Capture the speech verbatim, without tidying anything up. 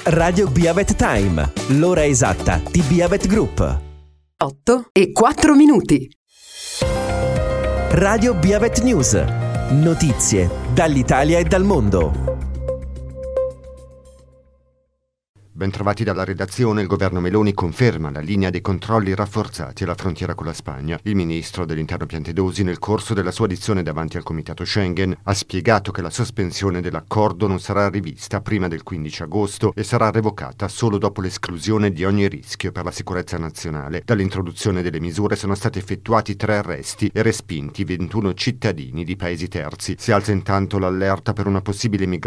Radio Biavet Time, l'ora esatta di Biavet Group. otto e quattro minuti. Radio Biavet News. Notizie dall'Italia e dal mondo. Bentrovati dalla redazione. Il governo Meloni conferma la linea dei controlli rafforzati alla frontiera con la Spagna. Il ministro dell'Interno Piantedosi, nel corso della sua audizione davanti al Comitato Schengen, ha spiegato che la sospensione dell'accordo non sarà rivista prima del quindici agosto e sarà revocata solo dopo l'esclusione di ogni rischio per la sicurezza nazionale. Dall'introduzione delle misure sono stati effettuati tre arresti e respinti ventuno cittadini di paesi terzi. Si alza intanto l'allerta per una possibile migrazione